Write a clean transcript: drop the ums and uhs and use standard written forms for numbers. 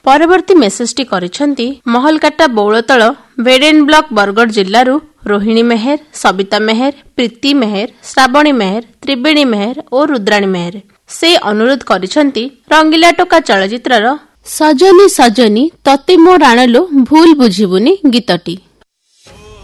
परवर्ती मेसेजटी करिसेंती महलकाटा बौलतल वेडेन ब्लॉक बरगढ़ जिल्लारू रोहिणी मेहर, सबिता मेहर, प्रीति मेहर, श्रावणी मेहर, त्रिवेणी मेहर और रुद्राणी मेहर। से अनुरोध करिसेंती रंगीला टोका चलचित्रर सजनी सजनी तते मोर आणलो भूल बुझिबुनी गीतटी।